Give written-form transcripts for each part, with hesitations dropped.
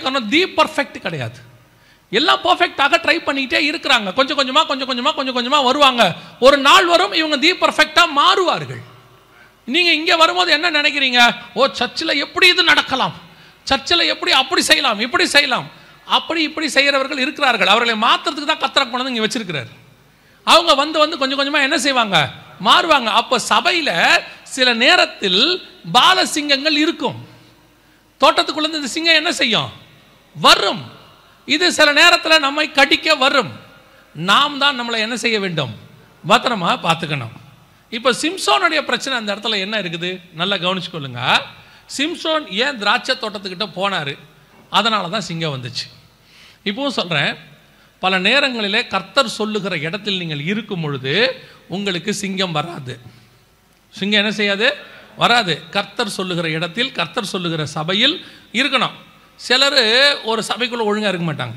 காரணம் தி பர்ஃபெக்ட் கிடையாது. எல்லாம் பர்ஃபெக்டாக ட்ரை பண்ணிக்கிட்டே இருக்கிறாங்க. கொஞ்சம் கொஞ்சமாக வருவாங்க. ஒரு நாள் வரும் இவங்க தி பர்ஃபெக்டாக மாறுவார்கள். நீங்கள் இங்கே வரும்போது என்ன நினைக்கிறீங்க? ஓ, சர்ச்சில் எப்படி இது நடக்கலாம், சர்ச்சில் எப்படி அப்படி செய்யலாம், இப்படி செய்யலாம், இப்படி செய்கிறவர்கள் இருக்கிறார்கள். அவர்களை மாற்றுறதுக்கு தான் கர்த்தர் கொண்டு வந்து இங்கே வச்சிருக்கிறார். அவங்க வந்து கொஞ்சம் கொஞ்சமாக என்ன செய்வாங்க? மாறுவாங்க. அப்போ சபையில் சில நேரத்தில் பாலசிங்கங்கள் இருக்கும். தோட்டத்துக்குள்ளேருந்து இந்த சிங்கம் என்ன செய்யும்? வரும். இது சில நேரத்தில் நம்மை கடிக்க வரும். நாம் தான் நம்மளை என்ன செய்ய வேண்டும்? பத்திரமா பார்த்துக்கணும். இப்போ சிம்சோனுடைய பிரச்சனை அந்த இடத்துல என்ன இருக்குது? நல்லா கவனிச்சுக்கொள்ளுங்க. சிம்சோன் ஏன் திராட்சை தோட்டத்துக்கிட்ட போனார்? அதனால தான் சிங்கம் வந்துச்சு. இப்போவும் சொல்கிறேன், பல நேரங்களிலே கர்த்தர் சொல்லுகிற இடத்தில் நீங்கள் இருக்கும் பொழுது உங்களுக்கு சிங்கம் வராது. சிங்கம் என்ன செய்யாது? வராது. கர்த்தர் சொல்லுகிற இடத்தில், கர்த்தர் சொல்லுகிற சபையில் இருக்கணும். சிலர் ஒரு சபைக்குள்ளே ஒழுங்காக இருக்க மாட்டாங்க.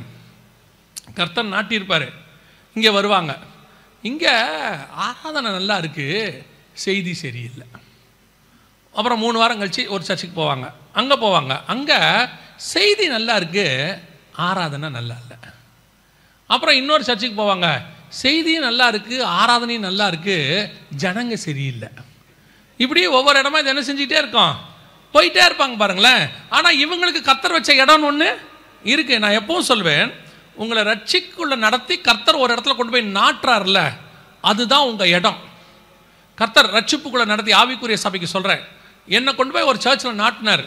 கர்த்தர் நாட்டியிருப்பார், இங்கே வருவாங்க. இங்கே ஆராதனை நல்லா இருக்குது, செய்தி சரியில்லை. அப்புறம் 3 வாரம் கழித்து ஒரு சர்ச்சுக்கு போவாங்க, அங்கே போவாங்க, அங்கே செய்தி நல்லா இருக்குது, ஆராதனை நல்லா இல்லை. அப்புறம் இன்னொரு சர்ச்சுக்கு போவாங்க, செய்தியும் நல்லா இருக்குது, ஆராதனையும் நல்லா இருக்குது, ஜனங்க சரியில்லை. இப்படி ஒவ்வொரு இடமா இது என்ன செஞ்சுக்கிட்டே இருக்கோம்? போயிட்டே இருப்பாங்க பாருங்களேன். ஆனால் இவங்களுக்கு கர்த்தர் வச்ச இடம்னு ஒன்று இருக்குது. நான் எப்பவும் சொல்வேன், உங்களை ரட்சிக்குள்ள நடத்தி கர்த்தர் ஒரு இடத்துல கொண்டு போய் நாட்டுறாருல, அதுதான் உங்கள் இடம். கர்த்தர் ரட்சிப்புக்குள்ளே நடத்தி ஆவிக்குரிய சபைக்கு சொல்கிறேன், என்னை கொண்டு போய் ஒரு சர்ச்சில் நாட்டினார்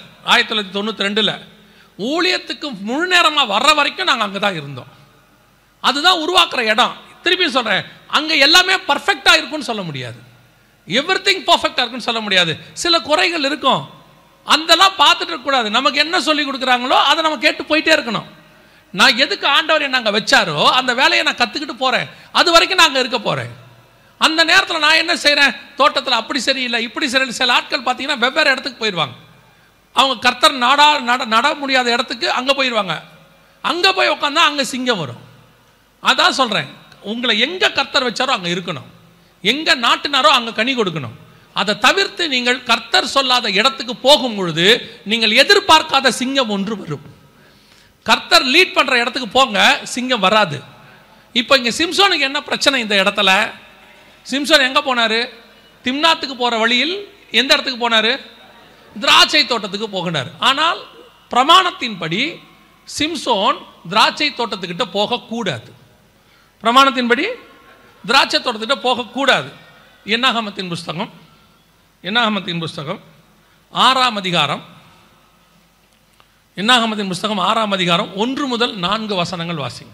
1992. ஊழியத்துக்கு முழு நேரமாக வர்ற வரைக்கும் நாங்கள் அங்கே தான் இருந்தோம். அதுதான் உருவாக்குற இடம். திருப்பி சொல்கிறேன், அங்கே எல்லாமே பர்ஃபெக்டாக இருக்குன்னு சொல்ல முடியாது, எவ்ரிதிங் பர்ஃபெக்டாக இருக்குன்னு சொல்ல முடியாது. சில குறைகள் இருக்கும், அதெல்லாம் பார்த்துட்டு இருக்கக்கூடாது. நமக்கு என்ன சொல்லி கொடுக்குறாங்களோ அதை நம்ம கேட்டு போயிட்டே இருக்கணும். நான் எதுக்கு ஆண்டவர் என்ன அங்கே வச்சாரோ அந்த வேலையை நான் கற்றுக்கிட்டு போகிறேன், அது வரைக்கும் நான் அங்கே இருக்க போகிறேன். அந்த நேரத்தில் நான் என்ன செய்கிறேன்? தோட்டத்தில் அப்படி சரியில்லை, இப்படி சரியில்லை. சில ஆட்கள் பார்த்தீங்கன்னா வெவ்வேறு இடத்துக்கு போயிடுவாங்க. அவங்க கர்த்தர் நட முடியாத இடத்துக்கு அங்கே போயிடுவாங்க. அங்கே போய் உட்காந்தா அங்கே சிங்கம் வரும். அதான் சொல்கிறேன், உங்களை எங்கே கர்த்தர் வச்சாரோ அங்கே இருக்கணும், எங்கே நாட்டினாரோ அங்கே கனி கொடுக்கணும். அதை தவிர்த்து நீங்கள் கர்த்தர் சொல்லாத இடத்துக்கு போகும் பொழுது நீங்கள் எதிர்பார்க்காத சிங்கம் ஒன்று வரும். கர்த்தர் லீட் பண்ணுற இடத்துக்கு போங்க, சிங்கம் வராது. இப்போ இங்கே சிம்சோனுக்கு என்ன பிரச்சனை? இந்த இடத்துல சிம்சோன் எங்கே போனார்? திம்னாத்துக்கு போகிற வழியில் எந்த இடத்துக்கு போனார்? திராட்சை தோட்டத்துக்கு போகினார். ஆனால் பிரமாணத்தின்படி சிம்சோன் திராட்சை தோட்டத்துக்கிட்ட போகக்கூடாது. பிரமாணத்தின்படி திராட்சை தோட்டத்துக்கிட்ட போகக்கூடாது. என்னாகமத்தின் புஸ்தகம் 6ஆம் அதிகாரம், என்னாகமத்தின் புஸ்தகம் 6ஆம் அதிகாரம் 1 முதல் 4 வசனங்கள் வாசிங்க.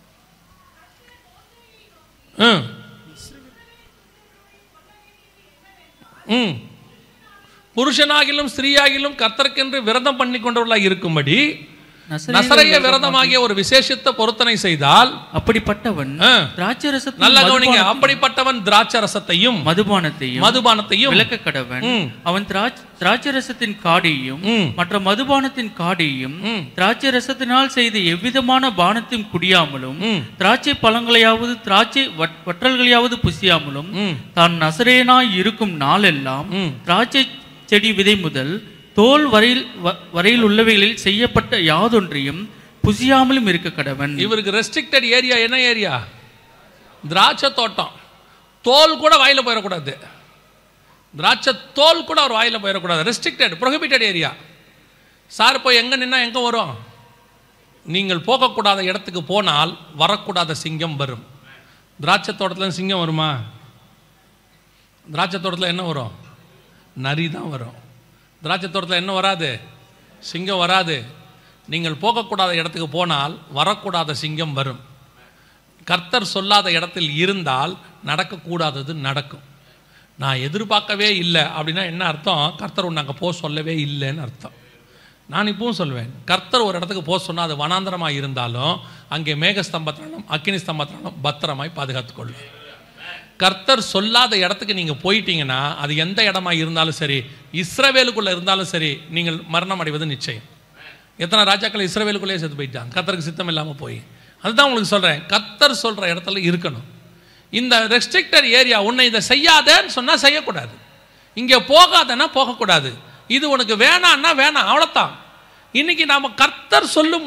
புருஷனாகிலும் ஸ்திரீயாகிலும் கர்த்தருக்கென்று விரதம் பண்ணி கொண்டவர்களாக இருக்கும்படி நசரேய விரதமாகிய ஒரு விசேஷித்த பொருத்தனை செய்தால் அப்படிப்பட்டவன் திராட்சரசத்தை, நல்ல கவனிங்க, அப்படிப்பட்டவன் திராட்சரசத்தையும் மதுபானத்தையும் விலக்க கடவன். அவன் திராட்சரசத்தின் காடியையும் மற்ற மதுபானத்தின் காடியையும் திராட்சரசத்தினால் செய்த எவ்விதமான பானத்தையும் குடியாமலும் திராட்சை பழங்களையாவது திராட்சை வற்றல்களையாவது புசியாமலும் தான் நசரேயனாய் இருக்கும் நாளெல்லாம் திராட்சை செடி விதை முதல் தோல் வரையில் உள்ளவைகளில் செய்யப்பட்ட யாதொன்றையும் புசியாமலும் இருக்க கடவன். இவருக்கு ரெஸ்ட்ரிக்டட் ஏரியா என்ன ஏரியா? திராட்சை தோட்டம். தோல் கூட வாயில போயிடக்கூடாது, திராட்சை தோல் கூட அவர் வாயில போயிடக்கூடாது. Restricted, prohibited area. சார் போய் எங்கே நின்னா எங்கே வரும்? நீங்கள் போகக்கூடாத இடத்துக்கு போனால் வரக்கூடாத சிங்கம் வரும். திராட்சை தோட்டத்தில் சிங்கம் வருமா? திராட்சை தோட்டத்தில் என்ன வரும்? நரி தான் வரும். திராட்சை தோட்டத்தில் என்ன வராது? சிங்கம் வராது. நீங்கள் போகக்கூடாத இடத்துக்கு போனால் வரக்கூடாத சிங்கம் வரும். கர்த்தர் சொல்லாத இடத்தில் இருந்தால் நடக்கக்கூடாதது நடக்கும். நான் எதிர்பார்க்கவே இல்லை அப்படின்னா என்ன அர்த்தம்? கர்த்தர் ஒன்று அங்கே போக சொல்லவே இல்லைன்னு அர்த்தம். நான் இப்பவும் சொல்வேன், கர்த்தர் ஒரு இடத்துக்கு போக சொன்னால் அது வனாந்தரமாக இருந்தாலும் அங்கே மேகஸ்தம்பத்தினாலும் அக்கினி ஸ்தம்பத்தினாலும் பத்திரமாய் பாதுகாத்துக்கொள்ளும். கர்த்தர் சொல்லாத இடத்துக்கு நீங்கள் போயிட்டீங்கன்னா அது எந்த இடமா இருந்தாலும் சரி, இஸ்ரவேலுக்குள்ளே இருந்தாலும் சரி, நீங்கள் மரணம் அடைவது நிச்சயம். எத்தனை ராஜாக்கள் இஸ்ரவேலுக்குள்ளேயே செத்து போயிட்டாங்க, கர்த்தருக்கு சித்தம் இல்லாமல் போய். அதுதான் உங்களுக்கு சொல்கிறேன், கர்த்தர் சொல்கிற இடத்துல இருக்கணும். இந்த ரெஸ்ட்ரிக்டட் ஏரியா, உன்னை இதை செய்யாதேன்னு சொன்னால் செய்யக்கூடாது, இங்கே போகாதன்னா போகக்கூடாது, இது உனக்கு வேணான்னா வேணாம், அவ்வளோதான். இன்னைக்கு நாம் கர்த்தர் சொல்லும்